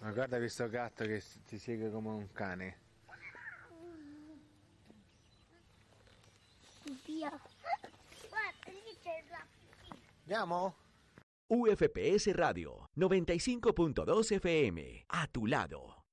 Ma guarda questo gatto che ti segue come un cane. Via. Guarda, lì c'è la... Andiamo? UFPS Radio 95.2 FM, a tu lado.